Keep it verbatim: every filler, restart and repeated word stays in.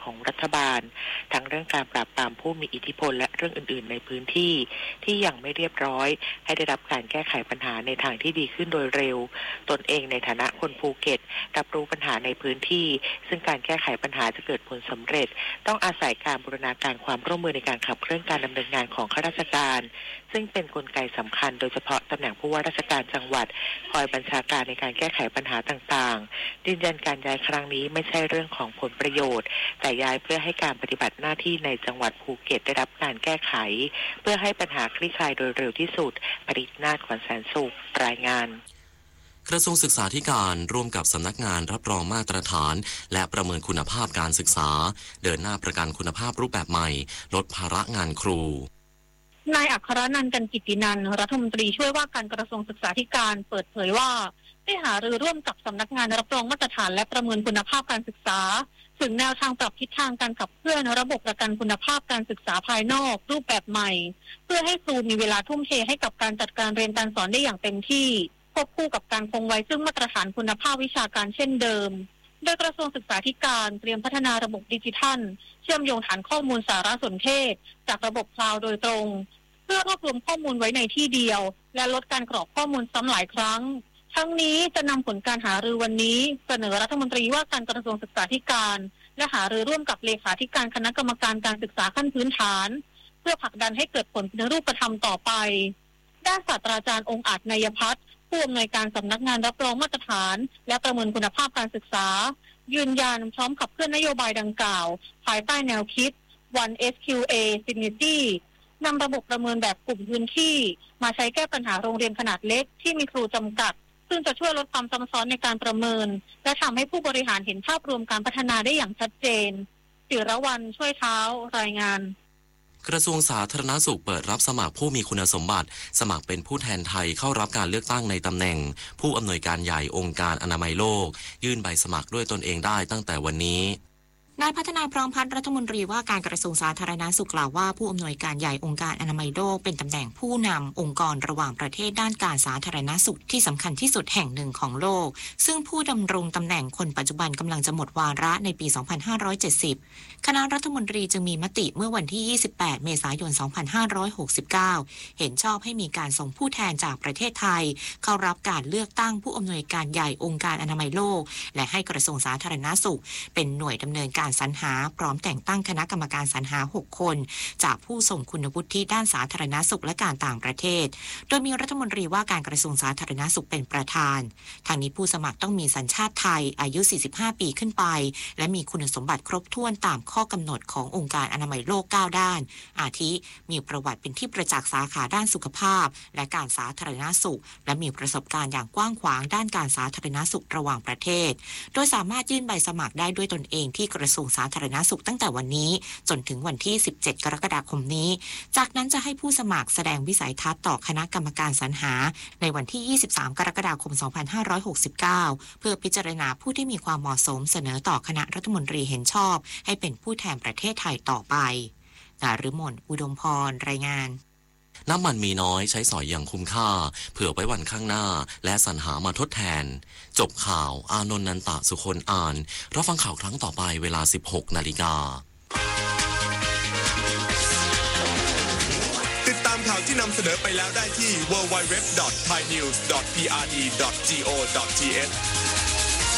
ของรัฐบาลทั้งเรื่องการปราบปรามผู้มีอิทธิพลและเรื่องอื่นๆในพื้นที่ที่ยังไม่เรียบร้อยให้ได้รับการแก้ไขปัญหาในทางที่ดีขึ้นโดยเร็วตนเองในฐานะคนภูเก็ตรับรู้ปัญหาในพื้นที่ซึ่งการแก้ไขปัญหาจะเกิดผลสำเร็จต้องอาศัยการบูรณาการความร่วมมือในการขับเคลื่อนการดำเนินงานของข้าราชการซึ่งเป็นกลไกสำคัญโดยเฉพาะตำแหน่งผู้ว่าราชการจังหวัดคอยบัญชาการในการแก้ไขปัญหาต่างๆยืนยันการย้ายครั้งนี้ไม่ใช่เรื่องของผลประโยชน์แต่ย้ายเพื่อให้การปฏิบัติหน้าที่ในจังหวัดภูเก็ตได้รับการแก้ไขเพื่อให้ปัญหาคลี่คลายโดยเร็วที่สุดปริศนาถ ขวัญแสนสุขรายงานกระทรวงศึกษาธิการร่วมกับสำนักงานรับรองมาตรฐานและประเมินคุณภาพการศึกษาเดินหน้าประกันคุณภาพรูปแบบใหม่ลดภาระงานครูนายอัครนันท์ กันกิตตินันท์รัฐมนตรีช่วยว่าการกระทรวงศึกษาธิการเปิดเผยว่าได้หารือร่วมกับสำนักงานรับรองมาตรฐานและประเมินคุณภาพการศึกษาถึงแนวทางปรับทิศทางการขับเคลื่อนระบบประกันคุณภาพการศึกษาภายนอกรูปแบบใหม่เพื่อให้ครูมีเวลาทุ่มเทให้กับการจัดการเรียนการสอนได้อย่างเต็มที่ควบคู่กับการคงไว้ซึ่งมาตรฐานคุณภาพวิชาการเช่นเดิมโดยกระทรวงศึกษาธิการเตรียมพัฒนาระบบดิจิทัลเชื่อมโยงฐานข้อมูลสารสนเทศจากระบบคลาวด์โดยตรงเพื่อรวบรวมข้อมูลไว้ในที่เดียวและลดการกรอกข้อมูลซ้ำหลายครั้งทั้งนี้จะนำผลการหารือวันนี้เสนอรัฐมนตรีว่าการกระทรวงศึกษาธิการและหารือร่วมกับเลขาธิการคณะกรรมการการศึกษาขั้นพื้นฐานเพื่อผลักดันให้เกิดผลเป็นรูปธรรมต่อไปด้านศาสตราจารย์องค์อาจนยพัฒน์ผู้อำนวยการสำนักงานรับรองมาตรฐานและประเมินคุณภาพการศึกษายืนยันพร้อมขับเคลื่อนนโยบายดังกล่าวภายใต้แนวคิด วัน เอส คิว เอ Synergy นำระบบประเมินแบบกลุ่มพื้นที่มาใช้แก้ปัญหาโรงเรียนขนาดเล็กที่มีครูจำกัดซึ่งจะช่วยลดความซับซ้อนในการประเมินและทำให้ผู้บริหารเห็นภาพรวมการพัฒนาได้อย่างชัดเจนศิรวรรณช่วยเท้ารายงานกระทรวงสาธารณสุขเปิดรับสมัครผู้มีคุณสมบัติสมัครเป็นผู้แทนไทยเข้ารับการเลือกตั้งในตำแหน่งผู้อำนวยการใหญ่องค์การอนามัยโลกยื่นใบสมัครด้วยตนเองได้ตั้งแต่วันนี้นายพัฒนาพร้อมพัฒน์รัฐมนตรีว่าการกระทรวงสาธารณสุขกล่าวว่าผู้อำนวยการใหญ่องค์การอนามัยโลกเป็นตำแหน่งผู้นำองค์กรระหว่างประเทศด้านการสาธารณสุขที่สำคัญที่สุดแห่งหนึ่งของโลกซึ่งผู้ดำรงตำแหน่งคนปัจจุบันกำลังจะหมดวาระในปี สองพันห้าร้อยเจ็ดสิบ คณะรัฐมนตรีจึงมีมติเมื่อวันที่ ยี่สิบแปด เมษายน สองพันห้าร้อยหกสิบเก้า เห็นชอบให้มีการส่งผู้แทนจากประเทศไทยเข้ารับการเลือกตั้งผู้อำนวยการใหญ่องค์การอนามัยโลกและให้กระทรวงสาธารณสุขเป็นหน่วยดำเนินการสรรหาพร้อมแต่งตั้งคณะกรรมการสรรหาหกคนจากผู้ทรงคุณวุฒิด้านสาธารณสุขและการต่างประเทศโดยมีรัฐมนตรีว่าการกระทรวงสาธารณสุขเป็นประธานทางนี้ผู้สมัครต้องมีสัญชาติไทยอายุสี่สิบห้าปีขึ้นไปและมีคุณสมบัติครบถ้วนตามข้อกำหนดขององค์การอนามัยโลกเก้าด้านอาทิมีประวัติเป็นที่ประจักษ์สาขาด้านสุขภาพและการสาธารณสุขและมีประสบการณ์อย่างกว้างขวางด้านการสาธารณสุขระหว่างประเทศโดยสามารถยื่นใบสมัครได้ด้วยตนเองที่กระทรวงสาธารณสุขตั้งแต่วันนี้จนถึงวันที่สิบเจ็ดกรกฎาคมนี้จากนั้นจะให้ผู้สมัครแสดงวิสัยทัศน์ต่อคณะกรรมการสรรหาในวันที่ยี่สิบสามกรกฎาคมสองพันห้าร้อยหกสิบเก้าเพื่อพิจารณาผู้ที่มีความเหมาะสมเสนอต่อคณะรัฐมนตรีเห็นชอบให้เป็นผู้แทนประเทศไทยต่อไปนฤมลอุดมพรรายงานน้ำมันมีน้อยใช้สอยอย่างคุ้มค่าเผื่อไว้วันข้างหน้าและสรรหามาทดแทนจบข่าวอานนท์นันตะสุคนอ่านรับฟังข่าวครั้งต่อไปเวลา สิบหกนาฬิกาติดตามข่าวที่นำเสนอไปแล้วได้ที่ ดับเบิลยู ดับเบิลยู ดับเบิลยู ดอท ไทยนิวส์ ดอท พี อาร์ ดี ดอท โก ดอท ที เอช